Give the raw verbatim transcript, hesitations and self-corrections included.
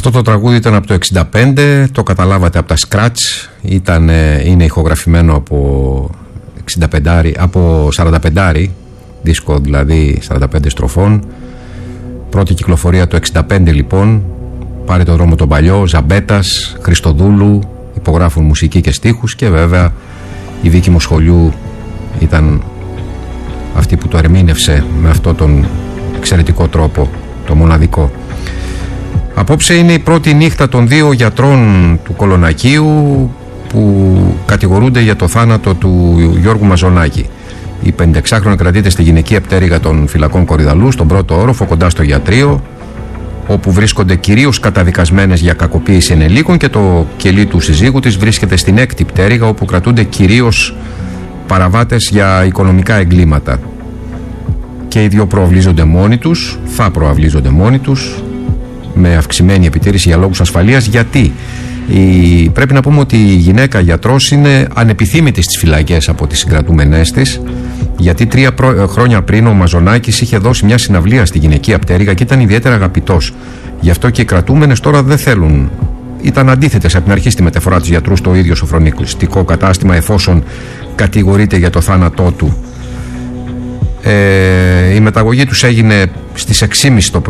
Αυτό το τραγούδι ήταν από το εξήντα πέντε, το καταλάβατε από τα Scratch, ήταν, είναι ηχογραφημένο από, εξήντα πέντε, από σαράντα πέντε, δίσκο δηλαδή σαράντα πέντε στροφών. Πρώτη κυκλοφορία το εξήντα πέντε λοιπόν, Πάρε το δρόμο τον παλιό, Ζαμπέτας, Χριστοδούλου, υπογράφουν μουσική και στίχους, και βέβαια η Βίκη Μοσχολιού ήταν αυτή που το ερμήνευσε με αυτόν τον εξαιρετικό τρόπο, το μοναδικό. Απόψε είναι η πρώτη νύχτα των δύο γιατρών του Κολονακίου που κατηγορούνται για το θάνατο του Γιώργου Μαζονάκη. Η πενηνταεξάχρονη κρατείται στη γυναικεία πτέρυγα των φυλακών Κορυδαλού, στον πρώτο όροφο κοντά στο ιατρείο, όπου βρίσκονται κυρίως καταδικασμένες για κακοποίηση ενηλίκων, και το κελί του συζύγου της βρίσκεται στην έκτη πτέρυγα, όπου κρατούνται κυρίως παραβάτες για οικονομικά εγκλήματα. Και οι δύο προαυλίζονται μόνοι τους, θα προαυλίζονται μόνοι τους, με αυξημένη επιτήρηση για λόγους ασφαλείας. Γιατί η... πρέπει να πούμε ότι η γυναίκα γιατρός είναι ανεπιθύμητη στις φυλακές από τις συγκρατούμενές της, γιατί τρία προ... χρόνια πριν ο Μαζονάκης είχε δώσει μια συναυλία στη γυναικεία πτέρυγα και ήταν ιδιαίτερα αγαπητός. Γι' αυτό και οι κρατούμενες τώρα δεν θέλουν, ήταν αντίθετες από την αρχή στη μεταφορά της γιατρού στο ίδιο σοφρονιστικό κατάστημα, εφόσον κατηγορείται για το θάνατό του. Ε, η μεταγωγή τους έγινε στις έξι και μισή το πρωί.